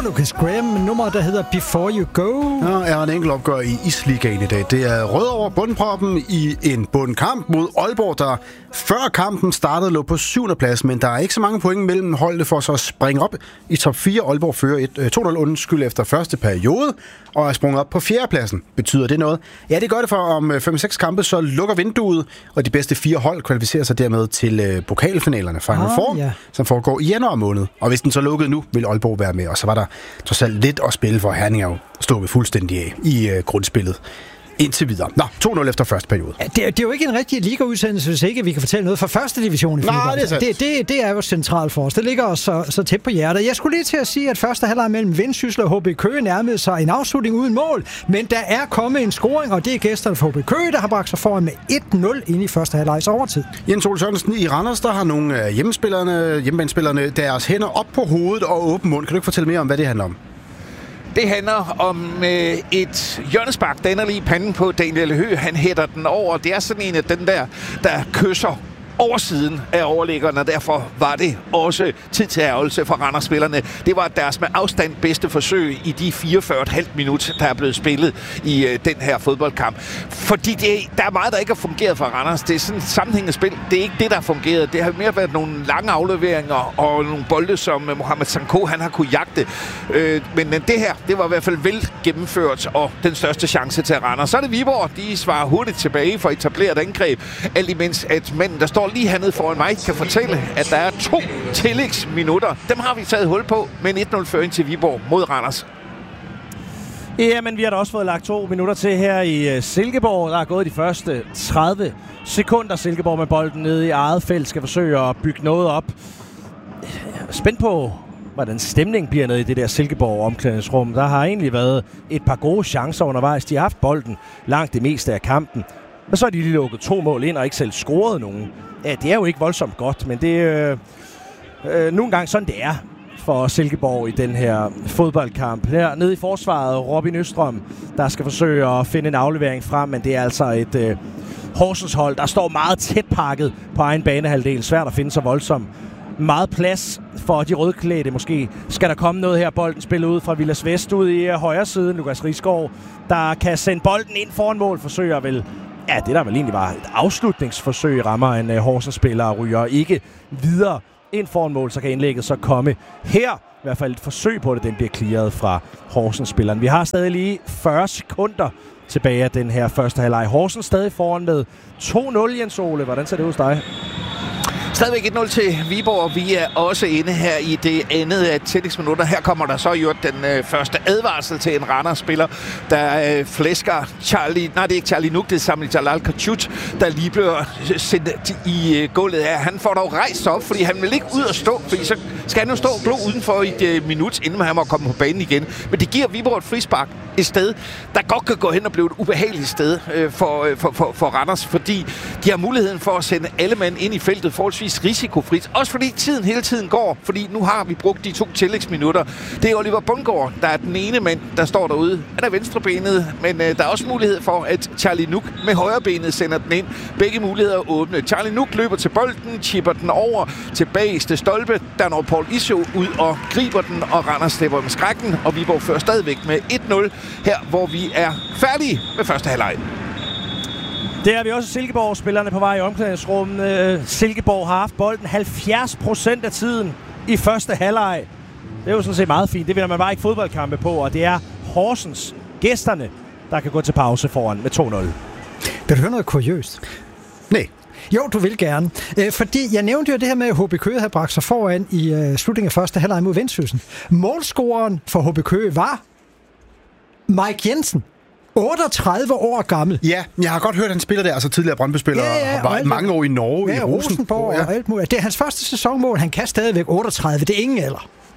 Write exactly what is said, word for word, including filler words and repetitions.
var Lucas Graham med nummeret, der hedder Before You Go. Ja, er en enkelt opgør i Isligaen i dag. Det er Rødovre bundproppen i en bundkamp mod Aalborg, der før kampen startede lå på syvende plads, men der er ikke så mange point mellem holdene for så at springe op i top fire. Aalborg fører to nul undskyld efter første periode og er sprunget op på fjerdepladsen. Betyder det noget? Ja, det gør det, for om fem seks kampe, så lukker vinduet, og de bedste fire hold kvalificerer sig dermed til pokalfinalerne Final Ah, Four, ja. som foregår i januar måned. Og hvis den så lukkede nu, vil Aalborg være med, og så var der trods alt lidt at spille for. Herning er jo stået fuldstændig af i øh, grundspillet indtil videre. Nå, to nul efter første periode. Ja, det, er, det er jo ikke en rigtig liga-udsendelse, hvis ikke vi kan fortælle noget fra første division i fodbold. Nej, det er sandt. det, det, det er jo centralt for os. Det ligger os så, så tæt på hjertet. Jeg skulle lige til at sige, at første halvleg mellem Vendsyssel og H B Køge nærmede sig en afslutning uden mål, men der er kommet en scoring, og det er gæsterne for H B Køge, der har bragt sig foran med et nul ind i første halvlegs overtid. Jens Ole Sørensen i Randers, der har nogle af hjemmespillerne, hjemmebanespillerne deres hænder op på hovedet og åben mund. Kan du ikke fortælle mere om, hvad det handler om? Det handler om øh, et hjørnespark, der ender lige i panden på Daniel Høgh. Han hætter den over. Det er sådan en af den der, der kysser oversiden af overliggeren, og derfor var det også tid til ærgelse for Randers-spillerne. Det var deres med afstand bedste forsøg i de fireogfyrre komma fem minutter, der er blevet spillet i øh, den her fodboldkamp. Fordi det, der er meget, der ikke har fungeret for Randers. Det er sådan et sammenhængende spil. Det er ikke det, der har fungeret. Det har mere været nogle lange afleveringer og nogle bolde, som Mohamed Sanko han har kunne jagte. Øh, men det her, det var i hvert fald vel gennemført, og den største chance til Randers. Så er det Viborg. De svarer hurtigt tilbage for at etablere et angreb. Alt imens, at manden, der står lige hernede foran mig, kan fortælle, at der er to tillægsminutter. Dem har vi taget hul på med en et nul føring til Viborg mod Randers. Ja, men vi har da også fået lagt to minutter til her i Silkeborg. Der er gået de første tredive sekunder. Silkeborg med bolden nede i eget felt skal forsøge at bygge noget op. Spændt på, hvordan stemningen bliver nede i det der Silkeborg omklædningsrum. Der har egentlig været et par gode chancer undervejs. De har haft bolden langt det meste af kampen. Men så har de lige lukket to mål ind og ikke selv scoret nogen. Ja, det er jo ikke voldsomt godt, men det er øh, øh, nogle gange sådan, det er for Silkeborg i den her fodboldkamp. Her nede i forsvaret, Robin Østrøm, der skal forsøge at finde en aflevering frem, men det er altså et øh, Horsens hold, der står meget tæt pakket på egen banehalvdel. Svært at finde så voldsomt meget plads for de rødklædte måske. Skal der komme noget her? Bolden spillet ud fra Vilas Vest ud i højre siden. Lukas Risgaard, der kan sende bolden ind foran mål, forsøger vel. Ja, det der vel egentlig var et afslutningsforsøg, rammer en uh, Horsens-spiller og ryger ikke videre ind foran mål, så kan indlægget så komme her. I hvert fald et forsøg på det, den bliver clearet fra Horsens-spilleren. Vi har stadig lige fyrre sekunder tilbage af den her første halvleg. Horsens stadig foran med to nul, Jens Ole. Hvordan ser det ud hos dig? Stadigvæk et nul til Viborg. Vi er også inde her i det andet af tillægsminutter. Her kommer der så jo den øh, første advarsel til en Randers-spiller, der øh, flæsker Charlie... Nej, det er ikke Charlie Nuk, det er Samuel Jalal Kachut, der lige bliver sendt i øh, gulvet her. Han får dog rejst op, fordi han vil ikke ud og stå, fordi så skal han jo stå og glo udenfor i et øh, minut, inden han må komme på banen igen. Men det giver Viborg et frispark, et sted, der godt kan gå hen og blive et ubehageligt sted øh, for, øh, for, for, for Randers, fordi de har muligheden for at sende alle mand ind i feltet forholdsvis risikofrit. Også fordi tiden hele tiden går, fordi nu har vi brugt de to tillægsminutter. Det er Oliver Bundgaard, der er den ene mand, der står derude. Han er venstrebenet, men øh, der er også mulighed for, at Charlie Nuk med højrebenet sender den ind. Begge muligheder er åbne. Charlie Nuk løber til bolden, chipper den over til bageste stolpe. Der når Paul Isho ud og griber den, og Randers slipper med skrækken, og Viborg fører stadigvæk med et nul her, hvor vi er færdige med første halvleg. Det er vi også Silkeborg-spillerne på vej i omklædningsrummet. Silkeborg har haft bolden halvfjerds procent af tiden i første halvleg. Det er jo sådan set meget fint. Det vinder man bare ikke fodboldkampe på, og det er Horsens, gæsterne, der kan gå til pause foran med to nul. Vil du høre noget kuriøst? Nej. Jo, du vil gerne. Æ, fordi jeg nævnte jo det her med, at H B Køge havde bragt sig foran i øh, slutningen af første halvleg mod Vendsyssel. Målscoreren for H B Køge var Mike Jensen. otteogtredive år gammel. Ja, jeg har godt hørt, at han spiller der, altså tidligere Brøndby-spiller, ja, ja, og var mange år i Norge, ja, i Rosenborg. Ja. Og alt muligt. Det er hans første sæsonmål. Han kan stadigvæk otteogtredive. Det er ingen alder.